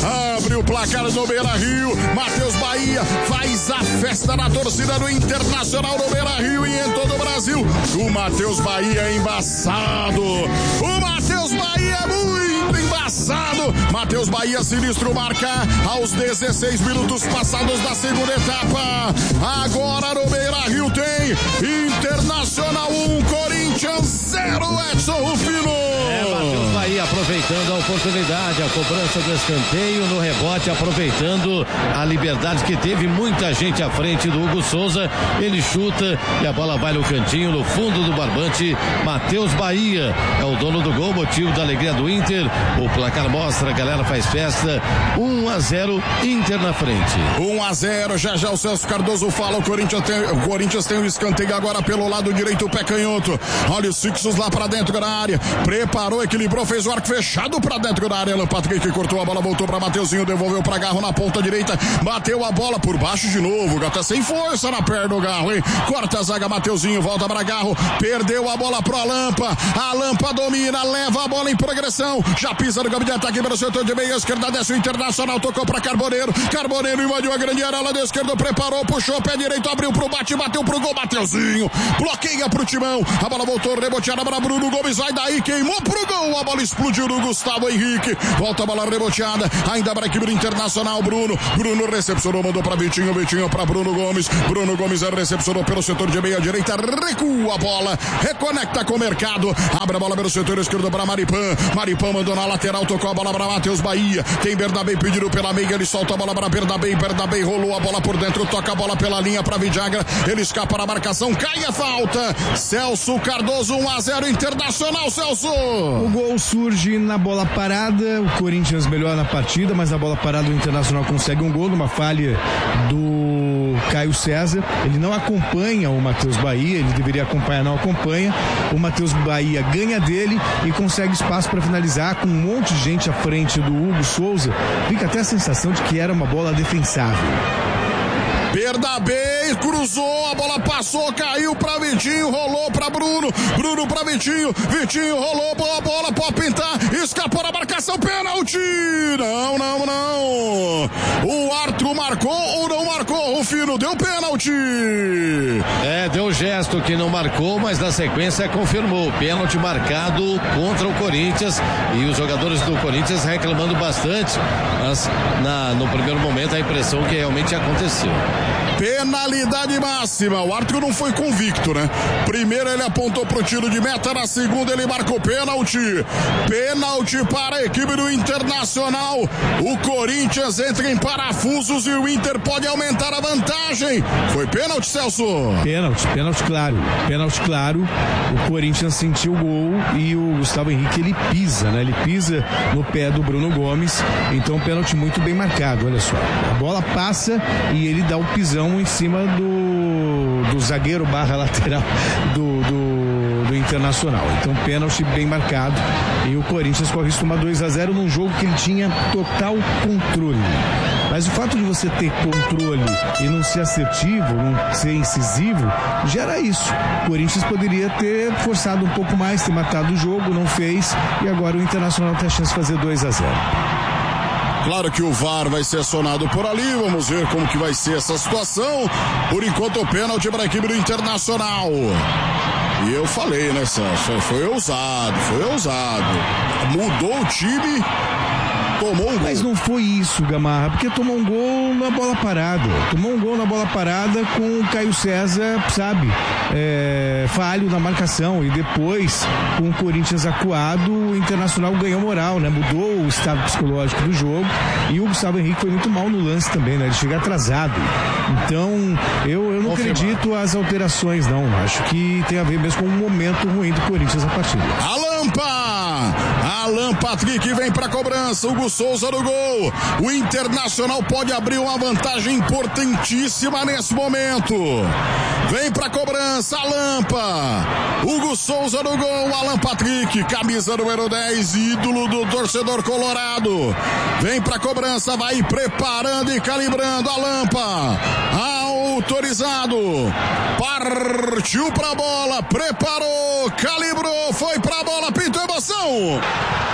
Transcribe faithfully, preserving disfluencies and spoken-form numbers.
abre o placar no Beira-Rio. Matheus Bahia faz a festa na torcida do Internacional no Beira-Rio e em todo o Brasil. O Matheus Bahia é embaçado. O Matheus Bahia é muito embaçado. Matheus Bahia sinistro marca aos dezesseis minutos passados da segunda etapa. Agora no Beira-Rio tem Internacional um, Corinthians zero, Edson Rufino. É, Matheus Bahia aproveitando a oportunidade, a cobrança do escanteio, no rebote aproveitando a liberdade que teve muita gente à frente do Hugo Souza. Ele chuta e a bola vai no cantinho, no fundo do barbante. Matheus Bahia é o dono do gol, motivo da alegria do Inter. O placar mostra, a galera faz festa. um a zero, Inter na frente. um a zero, já já o Celso Cardoso fala, o Corinthians tem o Corinthians tem um escanteio agora pelo lado direito, o pé canhoto. Olha os fixos lá pra dentro da área. Preparou, equilibrou, fez o arco fechado pra dentro da área. Alan Patrick cortou a bola, voltou pra Mateuzinho, devolveu pra Garro na ponta direita. Bateu a bola por baixo de novo. Até sem força na perna do Garro, hein? Corta a zaga, Mateuzinho, volta pra Garro. Perdeu a bola pro Alampa. Alampa domina, leva a bola em progressão. Já pisa no campo de ataque pelo setor de meia esquerda. Desce o Internacional, tocou pra Carboneiro. Carboneiro invadiu a grande área, lado esquerdo, preparou, puxou, pé direito, abriu pro bate, bateu pro gol, Mateuzinho. Bloqueia pro Timão. A bola voltou, reboteada para Bruno Gomes. Vai daí, queimou pro gol. A bola explodiu no Gustavo Henrique. Volta a bola reboteada. Ainda para a equipe do Internacional. Bruno. Bruno recepcionou, mandou para Vitinho. Vitinho para Bruno Gomes. Bruno Gomes recepcionou pelo setor de meia direita. Recua a bola. Reconecta com o mercado. Abre a bola pelo setor esquerdo para Maripan. Maripan mandou na lateral. Tocou a bola para Matheus Bahia. Tem Bernabé pedindo pela meia. Ele solta a bola para Bernabé. Bernabé rolou a bola por dentro. Toca a bola pela linha para Vidagra. Ele escapa na marcação. Cai a falta. Celso Cardoso, um a zero Internacional, Celso. O gol surge na bola parada, o Corinthians melhor na partida, mas na bola parada o Internacional consegue um gol numa falha do Caio César. Ele não acompanha o Matheus Bahia, ele deveria acompanhar, não acompanha. O Matheus Bahia ganha dele e consegue espaço para finalizar com um monte de gente à frente do Hugo Souza. Fica até a sensação de que era uma bola defensável. Bernabé cruzou, a bola passou, caiu pra Vitinho, rolou pra Bruno, Bruno pra Vitinho, Vitinho rolou, boa bola, pode pintar, escapou na marcação, pênalti! Não, não, não! O árbitro marcou ou não marcou? Rufino, deu pênalti! É, deu gesto que não marcou, mas na sequência confirmou, pênalti marcado contra o Corinthians e os jogadores do Corinthians reclamando bastante, mas na, no primeiro momento a impressão que realmente aconteceu. Penalidade máxima, o árbitro não foi convicto, né? Primeiro ele apontou pro tiro de meta, na segunda ele marcou pênalti. Pênalti para a equipe do Internacional. O Corinthians entra em parafusos e o Inter pode aumentar a vantagem. Foi pênalti, Celso? Pênalti, pênalti claro. Pênalti claro. O Corinthians sentiu o gol e o Gustavo Henrique ele pisa, né? Ele pisa no pé do Bruno Gomes. Então pênalti muito bem marcado, olha só. A bola passa e ele dá o pisão em cima do, do zagueiro barra lateral do, do, do Internacional. Então pênalti bem marcado e o Corinthians corre isso uma dois a zero num jogo que ele tinha total controle. Mas o fato de você ter controle e não ser assertivo, não ser incisivo, gera isso. O Corinthians poderia ter forçado um pouco mais, ter matado o jogo, não fez, e agora o Internacional tem a chance de fazer dois a zero. Claro que o V A R vai ser acionado por ali, vamos ver como que vai ser essa situação. Por enquanto o pênalti para a equipe do Internacional. E eu falei, né, Celso? Foi ousado, foi ousado. Mudou o time, tomou um gol. Mas não foi isso, Gamarra, porque tomou um gol na bola parada. Tomou um gol na bola parada com o Caio César, sabe, é, falho na marcação. E depois, com o Corinthians acuado, o Internacional ganhou moral, né? Mudou o estado psicológico do jogo. E o Gustavo Henrique foi muito mal no lance também, né? Ele chega atrasado. Então, eu, eu não Confirmado. acredito as alterações, não. Acho que tem a ver mesmo com um momento ruim do Corinthians na partida. Alampa! Alan Patrick vem pra cobrança, Hugo Souza no gol. O Internacional pode abrir uma vantagem importantíssima nesse momento. Vem pra cobrança, Alampa. Hugo Souza no gol, Alan Patrick, camisa número dez, ídolo do torcedor colorado. Vem pra cobrança, vai preparando e calibrando, Alampa. Autorizado. Partiu pra bola, preparou, calibrou, foi pra bola, pintou emoção.